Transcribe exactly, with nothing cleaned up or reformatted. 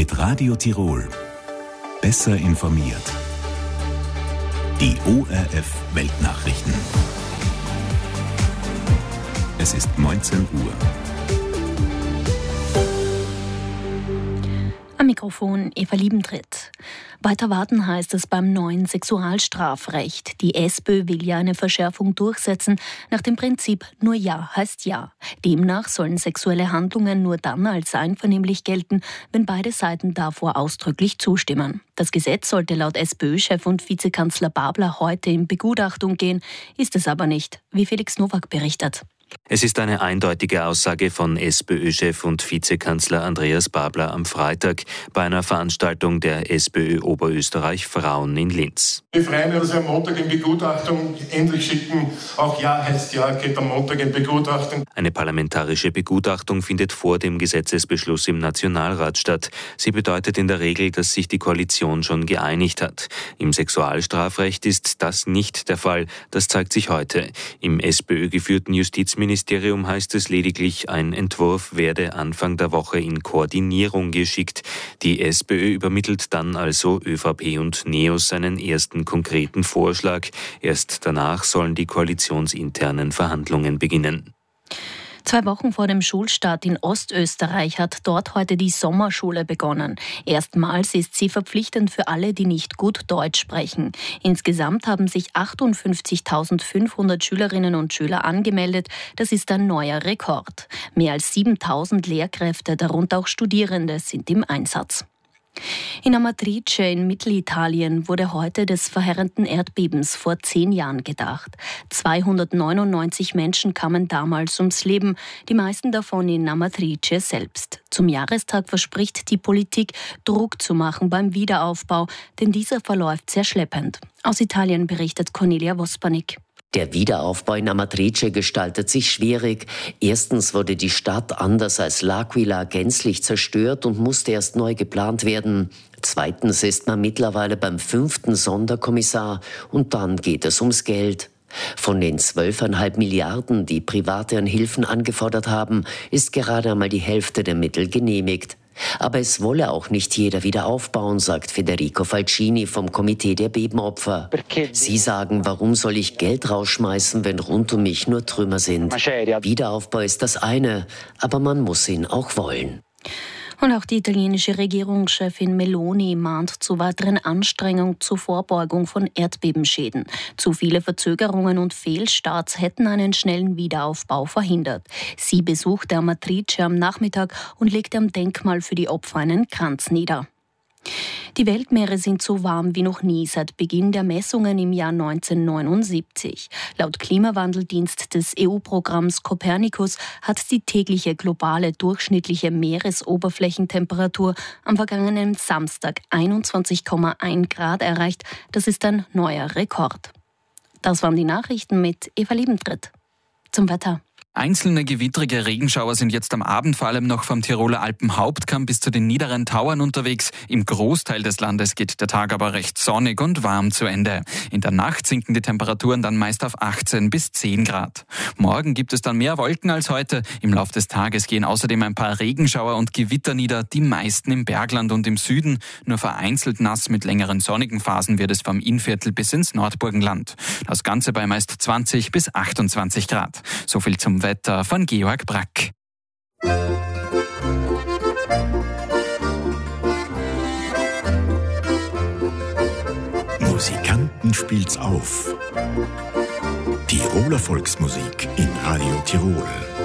Mit Radio Tirol. Besser informiert. Die O R F Weltnachrichten. Es ist neunzehn Uhr. Am Mikrofon Eva Liebentritt. Weiter warten heißt es beim neuen Sexualstrafrecht. Die SPÖ will ja eine Verschärfung durchsetzen nach dem Prinzip nur Ja heißt Ja. Demnach sollen sexuelle Handlungen nur dann als einvernehmlich gelten, wenn beide Seiten davor ausdrücklich zustimmen. Das Gesetz sollte laut SPÖ-Chef und Vizekanzler Babler heute in Begutachtung gehen, ist es aber nicht, wie Felix Nowak berichtet. Es ist eine eindeutige Aussage von SPÖ-Chef und Vizekanzler Andreas Babler am Freitag bei einer Veranstaltung der SPÖ Oberösterreich Frauen in Linz. Wir freuen uns, dass wir am Montag in Begutachtung endlich schicken. Auch Ja heißt Ja, geht am Montag in Begutachtung. Eine parlamentarische Begutachtung findet vor dem Gesetzesbeschluss im Nationalrat statt. Sie bedeutet in der Regel, dass sich die Koalition schon geeinigt hat. Im Sexualstrafrecht ist das nicht der Fall. Das zeigt sich heute. Im SPÖ-geführten Justizministerium Ministerium heißt es lediglich, ein Entwurf werde Anfang der Woche in Koordinierung geschickt. Die SPÖ übermittelt dann also ÖVP und NEOS einen ersten konkreten Vorschlag. Erst danach sollen die koalitionsinternen Verhandlungen beginnen. Zwei Wochen vor dem Schulstart in Ostösterreich hat dort heute die Sommerschule begonnen. Erstmals ist sie verpflichtend für alle, die nicht gut Deutsch sprechen. Insgesamt haben sich achtundfünfzigtausendfünfhundert Schülerinnen und Schüler angemeldet. Das ist ein neuer Rekord. Mehr als siebentausend Lehrkräfte, darunter auch Studierende, sind im Einsatz. In Amatrice in Mittelitalien wurde heute des verheerenden Erdbebens vor zehn Jahren gedacht. zweihundertneunundneunzig Menschen kamen damals ums Leben, die meisten davon in Amatrice selbst. Zum Jahrestag verspricht die Politik, Druck zu machen beim Wiederaufbau, denn dieser verläuft sehr schleppend. Aus Italien berichtet Cornelia Vospanik. Der Wiederaufbau in Amatrice gestaltet sich schwierig. Erstens wurde die Stadt anders als L'Aquila gänzlich zerstört und musste erst neu geplant werden. Zweitens ist man mittlerweile beim fünften Sonderkommissar und dann geht es ums Geld. Von den zwölfeinhalb Milliarden, die Private an Hilfen angefordert haben, ist gerade einmal die Hälfte der Mittel genehmigt. Aber es wolle auch nicht jeder wieder aufbauen, sagt Federico Falcini vom Komitee der Bebenopfer. Sie sagen, warum soll ich Geld rausschmeißen, wenn rund um mich nur Trümmer sind? Wiederaufbau ist das eine, aber man muss ihn auch wollen. Und auch die italienische Regierungschefin Meloni mahnt zu weiteren Anstrengungen zur Vorbeugung von Erdbebenschäden. Zu viele Verzögerungen und Fehlstarts hätten einen schnellen Wiederaufbau verhindert. Sie besuchte Amatrice am Nachmittag und legte am Denkmal für die Opfer einen Kranz nieder. Die Weltmeere sind so warm wie noch nie seit Beginn der Messungen im Jahr neunzehnhundertneunundsiebzig. Laut Klimawandeldienst des E U-Programms Copernicus hat die tägliche globale durchschnittliche Meeresoberflächentemperatur am vergangenen Samstag einundzwanzig Komma eins Grad erreicht. Das ist ein neuer Rekord. Das waren die Nachrichten mit Eva Liebentritt. Zum Wetter. Einzelne gewittrige Regenschauer sind jetzt am Abend vor allem noch vom Tiroler Alpenhauptkamm bis zu den niederen Tauern unterwegs. Im Großteil des Landes geht der Tag aber recht sonnig und warm zu Ende. In der Nacht sinken die Temperaturen dann meist auf achtzehn bis zehn Grad. Morgen gibt es dann mehr Wolken als heute. Im Laufe des Tages gehen außerdem ein paar Regenschauer und Gewitter nieder, die meisten im Bergland und im Süden. Nur vereinzelt nass mit längeren sonnigen Phasen wird es vom Innviertel bis ins Nordburgenland. Das Ganze bei meist zwanzig bis achtundzwanzig Grad. So viel zum Wetter von Georg Brack. Musikanten spielt's auf. Tiroler Volksmusik in Radio Tirol.